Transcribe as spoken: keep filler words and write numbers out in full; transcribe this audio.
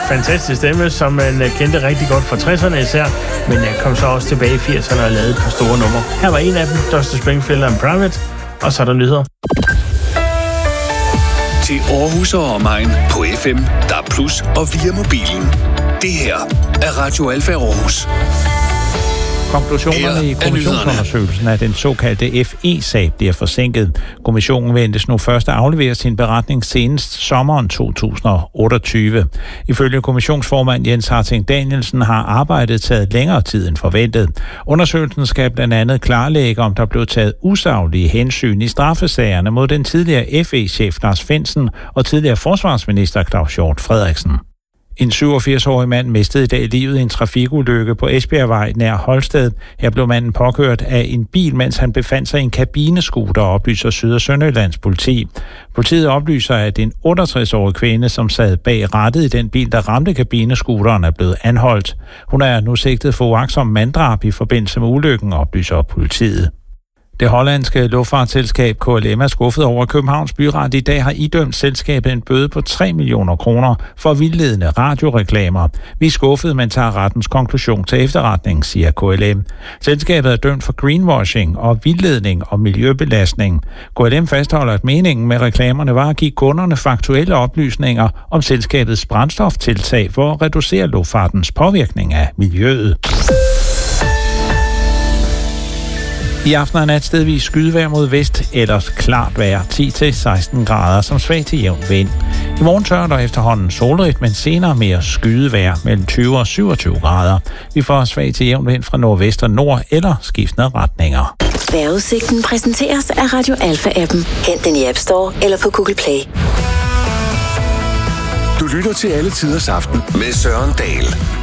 fantastisk stemme, som man kendte rigtig godt fra tresserne især, men jeg kom så også tilbage i firserne og lavede et par store numre. Her var en af dem, Dusty Springfield and Private, og så er der nyheder. Til Aarhus og omegn på F M, D A B plus og via mobilen. Det her er Radio Alfa Aarhus. Konklusionerne i kommissionsundersøgelsen af den såkaldte F E-sag bliver forsinket. Kommissionen ventes nu først at aflevere sin beretning senest sommeren to tusind og otteogtyve. Ifølge kommissionsformand Jens Harting Danielsen har arbejdet taget længere tid end forventet. Undersøgelsen skal blandt andet klarlægge, om der blev taget usaglige hensyn i straffesagerne mod den tidligere F E-chef Lars Findsen og tidligere forsvarsminister Claus Hjort Frederiksen. En syvogfirs-årig mand mistede i dag livet i en trafikulykke på Esbjergvej nær Holsted. Her blev manden påkørt af en bil, mens han befandt sig i en kabinescooter, oplyser Syd- og Sønderjyllands politi. Politiet oplyser, at en otteogtres-årig kvinde, som sad bag rattet i den bil, der ramte kabinescooteren, er blevet anholdt. Hun er nu sigtet for uagtsom manddrab i forbindelse med ulykken, oplyser politiet. Det hollandske luftfartsselskab K L M er skuffet over, at Københavns Byret i dag har idømt selskabet en bøde på tre millioner kroner for vildledende radioreklamer. Vi er skuffet, men tager rettens konklusion til efterretning, siger K L M. Selskabet er dømt for greenwashing og vildledning og miljøbelastning. K L M fastholder, at meningen med reklamerne var at give kunderne faktuelle oplysninger om selskabets brændstoftiltag for at reducere luftfartens påvirkning af miljøet. I aften er nat stedvis skydevejr mod vest, ellers klart vejr ti til seksten grader som svag til jævn vind. I morgen tørrer der efterhånden solrigt, men senere mere skydevejr mellem tyve og syvogtyve grader. Vi får svag til jævn vind fra nordvest og nord eller skiftende retninger. Vejrudsigten præsenteres af Radio Alfa-appen. Hent den i App Store eller på Google Play. Du lytter til Alle Tiders Aften med Søren Dahl.